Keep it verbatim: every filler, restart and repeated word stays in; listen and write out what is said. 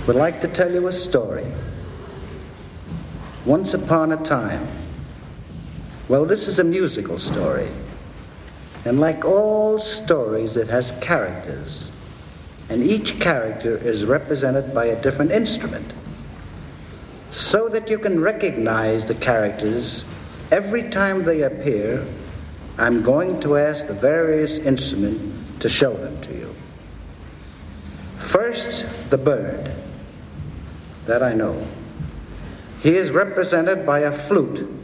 would like to tell you a story. Once upon a time. Well, this is a musical story. And like all stories, it has characters. And each character is represented by a different instrument. So that you can recognize the characters every time they appear, I'm going to ask the various instruments to show them to you. First, the bird. That I know. He is represented by a flute